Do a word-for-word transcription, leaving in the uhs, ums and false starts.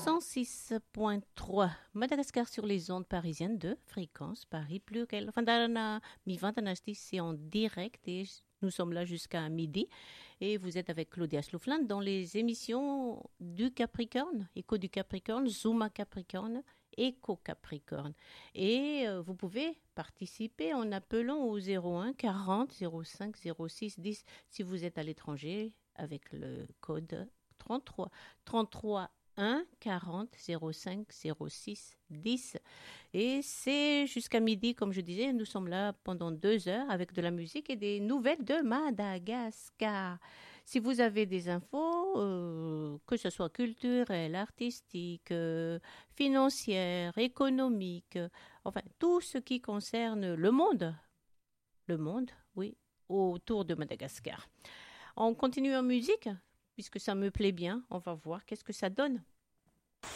cent six point trois Madagascar sur les ondes parisiennes de Fréquence Paris Pluriel. Fandana mi vingt c'est en direct et nous sommes là jusqu'à midi. Et vous êtes avec Claudia Slouflin dans les émissions du Capricorne, Écho du Capricorne, Zuma Capricorne, Écho Capricorne. Et euh, vous pouvez participer en appelant au zéro un quarante zéro cinq zéro six dix si vous êtes à l'étranger avec le code trente-trois trente-trois un quarante zéro cinq zéro six dix. Et c'est jusqu'à midi, comme je disais, nous sommes là pendant deux heures avec de la musique et des nouvelles de Madagascar. Si vous avez des infos, euh, que ce soit culturelles, artistiques, euh, financières, économiques, euh, enfin tout ce qui concerne le monde, le monde, oui, autour de Madagascar. On continue en musique, puisque ça me plaît bien. On va voir qu'est-ce que ça donne.